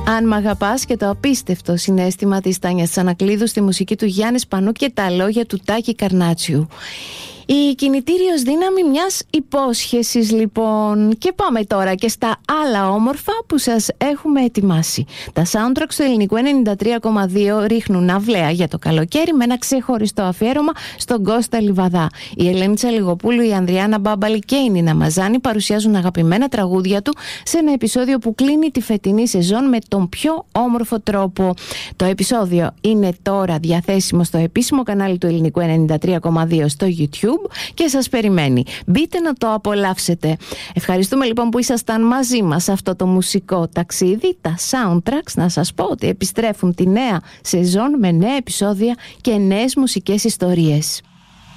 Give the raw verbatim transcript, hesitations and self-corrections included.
Αν μ' αγαπάς και το απίστευτο συναίσθημα της Τάνιας Τσανακλείδου στη μουσική του Γιάννη Σπανού και τα λόγια του Τάκη Καρνάτσιου. Η κινητήριος δύναμη μιας υπόσχεσης λοιπόν. Και πάμε τώρα και στα άλλα όμορφα που σας έχουμε ετοιμάσει. Τα soundtracks του Ελληνικού ενενήντα τρία κόμμα δύο ρίχνουν αυλαία για το καλοκαίρι με ένα ξεχωριστό αφιέρωμα στον Κώστα Λιβαδά. Η Ελένη Τσαλιγοπούλου, η Ανδριάννα Μπάμπαλη και η Νίνα Μαζάνη παρουσιάζουν αγαπημένα τραγούδια του σε ένα επεισόδιο που κλείνει τη φετινή σεζόν με τον πιο όμορφο τρόπο. Το επεισόδιο είναι τώρα διαθέσιμο στο επίσημο κανάλι του Ελληνικού ενενήντα τρία κόμμα δύο στο YouTube και σας περιμένει. Μπείτε να το απολαύσετε. Ευχαριστούμε λοιπόν που ήσασταν μαζί μας σε αυτό το μουσικό ταξίδι. Τα soundtracks, να σας πω ότι επιστρέφουν τη νέα σεζόν με νέα επεισόδια και νέες μουσικές ιστορίες.